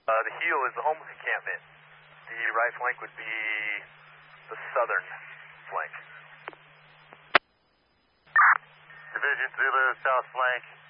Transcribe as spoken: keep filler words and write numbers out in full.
Uh, the heel is the homeless encampment. The right flank would be the southern flank. Division Zulu, south flank.